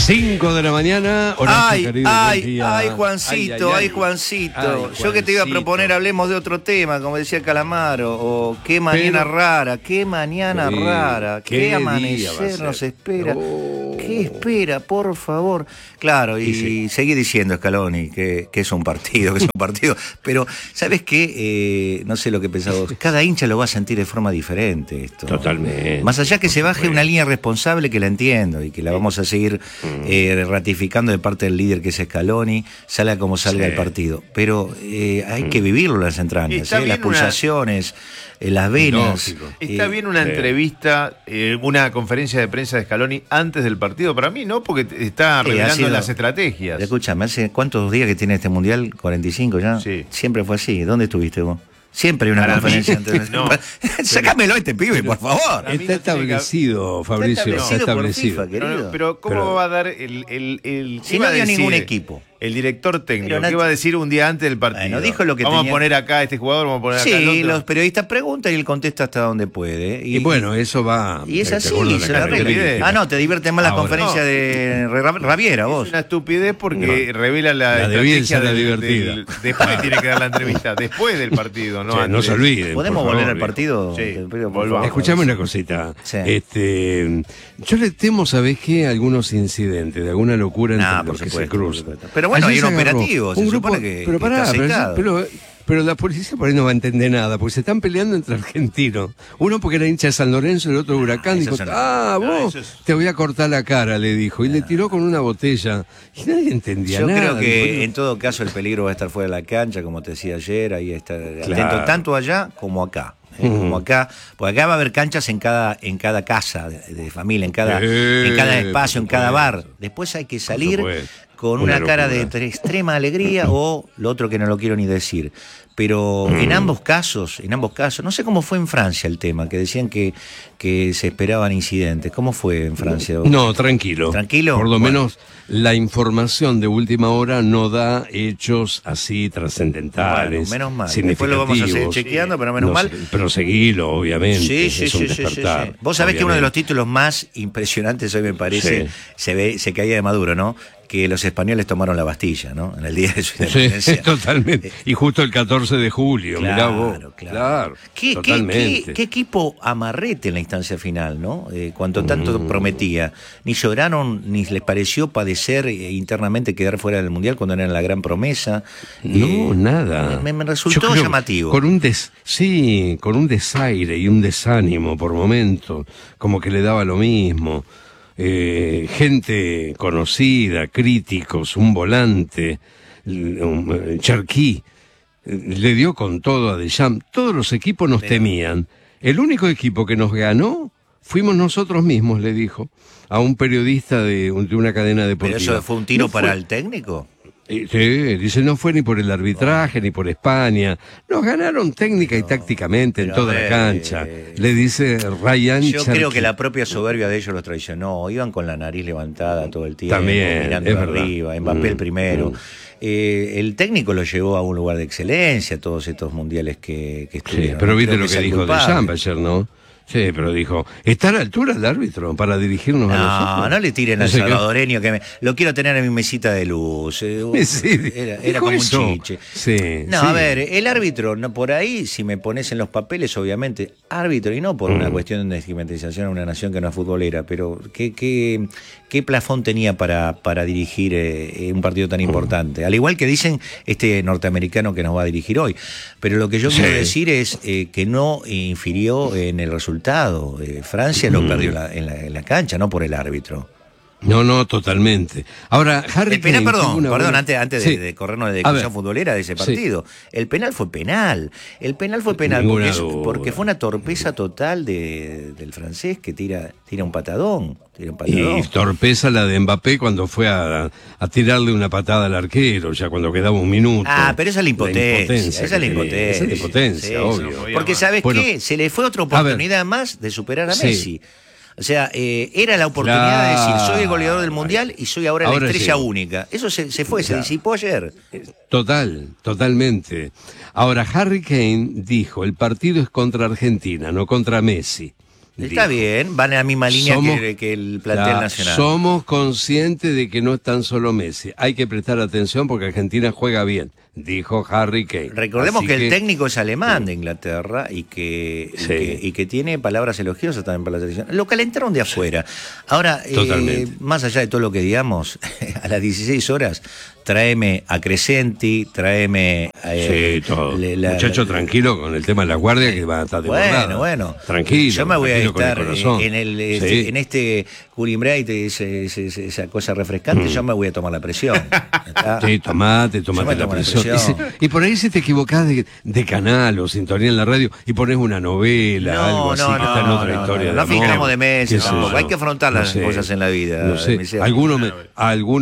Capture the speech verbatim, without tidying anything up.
cinco de la mañana. Horacio Ay, querido, ay, buen día. ay, Juancito, Ay, ay, ay, ay. Juancito. Ay, Yo que te iba a Juancito. proponer, hablemos de otro tema, como decía Calamaro. O qué mañana Pero- rara, qué mañana Sí, rara, qué qué, día va a amanecer ser. nos espera. Oh. ¿Qué espera, por favor? Claro, y, Y sí. seguí diciendo, Scaloni, que, que es un partido, que es un partido. Pero, ¿sabes qué? Eh, no sé lo que pensás vos. Cada hincha lo va a sentir de forma diferente esto. Totalmente. Más allá que por se baje supuesto. una línea responsable, que la entiendo y que la vamos a seguir eh, ratificando de parte del líder que es Scaloni, salga como salga Sí. el partido. Pero eh, hay que vivirlo las entrañas, Está eh, las bien una- pulsaciones, eh, las venas. Lógico. Está eh, bien una sí. entrevista, eh, una conferencia de prensa de Scaloni antes del partido. Para mí no, porque te- está Sí, ha revelando sido- las estrategias. Escúchame, ¿hace cuántos días que tiene este mundial? ¿cuarenta y cinco ya? Sí. Siempre fue así. ¿Dónde estuviste vos? Siempre hay una Para conferencia mí, antes. no. Sácamelo a este pibe, por favor. Para mí Está no tiene que- establecido, Fabricio, está establecido por establecido. FIFA, No, no, querido. pero ¿cómo Pero- va a dar el, el, el Si qué no va a dio decir ningún equipo. el director técnico? Pero ¿Qué Nacho- va a decir un día antes del partido? Bueno, dijo lo que vamos tenía- a poner acá a este jugador, vamos a poner acá al Sí, otro. los periodistas preguntan y él contesta hasta donde puede. Y bueno, eso va. Y es de así, acuerdo a se la arregla. característica. Ah, no, te divierte más la Ahora, conferencia no. de Ra- Raviera, vos. Es una estupidez porque revela la, La de Bielsa estrategia era del- divertida. del- después tiene que dar la entrevista, después del partido, ¿no? Sí, no antes. se olviden. ¿Podemos por volver favor, al partido? Sí, Te pido, por volvamos. favor. Escuchame una cosita. Sí. Este, yo le temo, ¿sabés qué? Algunos incidentes, de alguna locura entre Nah, los por que se supuesto, cruzan. por supuesto. Pero bueno, Ayer hay un se agarró operativo, se un grupo, supone que- pero que pará, está pero, aceitado. pero, pero la policía por ahí no va a entender nada, porque se están peleando entre argentinos. Uno porque era hincha de San Lorenzo, el otro de Huracán. eso Dijo, es ah, no, vos, eso es- te voy a cortar la cara, le dijo. Y le tiró con una botella. Y nadie entendía Yo nada. creo que Dijo, en todo caso el peligro va a estar fuera de la cancha, como te decía ayer, ahí está atento Claro. tanto allá como acá. eh, Ujú. Como acá, porque acá va a haber canchas en cada, en cada casa de, de familia, en cada, Sí, en cada por espacio, en cada bar. supuesto. Después hay que salir supuesto. con Una una, cara de locura. tre- extrema alegría o lo otro que no lo quiero ni decir. Pero Mm. en ambos casos, en ambos casos, no sé cómo fue en Francia el tema, que decían que, que se esperaban incidentes. ¿Cómo fue en Francia? No, tranquilo. ¿Tranquilo? Por lo Bueno. menos la información de última hora no da hechos así trascendentales. Bueno, menos mal. Después lo vamos a seguir significativos. chequeando, pero menos No mal. sé, pero seguilo, obviamente. Sí, sí, es un sí, sí, sí, despertar, sí. Vos sabés que uno de los obviamente. títulos más impresionantes hoy me parece, Sí. se ve, se caía de Maduro, ¿no? Que los españoles tomaron la Bastilla, ¿no? En el día de su Sí, independencia. totalmente. Y justo el catorce de julio, mirá vos. Claro, Claro, claro. ¿Qué, qué- totalmente. qué- qué equipo amarrete en la instancia final, ¿no? Eh, cuanto tanto Mm. prometía. Ni lloraron, ni les pareció padecer eh, internamente quedar fuera del Mundial cuando eran la gran promesa. No, Eh, nada. Me, me resultó Yo creo llamativo. Con un des, sí, con un desaire y un desánimo por momentos, como que le daba lo mismo. Eh, gente conocida, críticos, un volante, l- un, eh, Cherquí, eh, le dio con todo a Deschamps. Todos los equipos nos temían. El único equipo que nos ganó fuimos nosotros mismos, le dijo a un periodista de, un- de una cadena Pero deportiva. eso fue un tiro No fue- para el técnico. eh, Sí, dice, no fue ni por el arbitraje, ni por España. Nos ganaron técnica y tácticamente en pero toda a la ver, cancha. eh, Le dice Ryan Yo creo Cherky. que la propia soberbia de ellos los traicionó. Iban con la nariz levantada todo el tiempo, También, mirando es verdad. arriba, Mbappé el Mm, primero. mm. Eh, el técnico lo llevó a un lugar de excelencia, todos estos mundiales que, que Sí, estuvieron. pero No viste creo lo que que sea dijo culpable. Deschamps ayer, ¿no? Sí, pero dijo, ¿está a la altura el árbitro para dirigirnos a No, nosotros? no le tiren No al sé qué- salvadoreño que me, lo quiero tener en mi mesita de luz. Eh, Sí, era era dijo como eso. un chiche. Sí, No, sí. a ver, el árbitro, no por ahí, si me pones en los papeles, obviamente, árbitro, y no por Mm. una cuestión de estigmatización a una nación que no es futbolera, pero ¿qué, qué, qué plafón tenía para, para dirigir eh, un partido Mm. tan importante? Al igual que dicen este norteamericano que nos va a dirigir hoy. Pero lo que yo Sí. quiero decir es eh, que no infirió en el resultado. Eh, Francia lo Mm. perdió en la, en, la, en la cancha, no por el árbitro. No, no, totalmente. Ahora, Harry El penal, Kane perdón, tuvo una perdón, buena- antes, antes Sí. de, de corrernos de A discusión ver. futbolera de ese Sí. partido. El penal fue penal. El penal fue penal Ninguna porque, es- duda. porque fue una torpeza total de, del francés que tira, tira un patadón. Tira un Y patadón. torpeza la de Mbappé cuando fue a, a tirarle una patada al arquero, ya cuando quedaba un minuto. Ah, pero esa es la impotencia. esa es la que tenía. impotencia. Esa es la impotencia, Sí, obvio. no podía Porque, más. ¿sabes Bueno, qué? Se le fue otra a ver. oportunidad más de superar a Sí. Messi. O sea, eh, era la oportunidad de decir, soy el goleador del Mundial y soy ahora, Ahora la estrella llegó. única. Eso se, se fue, Claro. se disipó ayer. Total, totalmente. Ahora, Harry Kane dijo, el partido es contra Argentina, no contra Messi. Está dijo. bien, van en la misma línea Somos- que, que el plantel Ya, nacional. Somos conscientes de que no es tan solo Messi. Hay que prestar atención porque Argentina juega bien, dijo Harry Kane. Recordemos Así que, el técnico es alemán de Inglaterra y que, y Sí. que, y que tiene palabras elogiosas también para la selección. Lo calentaron de afuera. Ahora, eh, Totalmente. más allá de todo lo que digamos, a las dieciséis horas, tráeme a Crescenti, tráeme a... Sí, todo. le- la- Muchacho, la- tranquilo con el tema de la guardia que va a estar Bueno, desbordada. bueno. Tranquilo. Yo me voy a tranquilo con el estar corazón. en, el, Sí. este, en este culimbrate, ese- ese- ese- esa cosa refrescante, yo me voy a tomar la presión. ¿Está? Sí, tomate, Yo me tomate la tomo la presión. Y, presión. si- y por ahí si te equivocás de, de canal o sintonía en la radio y pones una novela, No, algo así, no, que está en no, otra no, historia. no, de no amor, fijamos de Messi qué sé tampoco. yo. Hay que afrontar las cosas en la vida, No sé. Michel. Alguno me, alguno